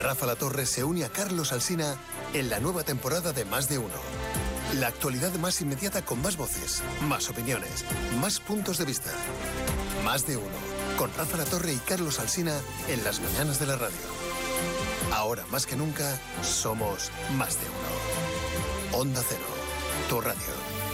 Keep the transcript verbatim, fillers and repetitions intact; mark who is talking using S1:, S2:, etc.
S1: Rafa La Torre se une a Carlos Alsina en la nueva temporada de Más de Uno. La actualidad más inmediata con más voces, más opiniones, más puntos de vista. Más de Uno, con Rafa La Torre y Carlos Alsina en las mañanas de la radio. Ahora más que nunca, somos Más de Uno. Onda Cero, tu radio.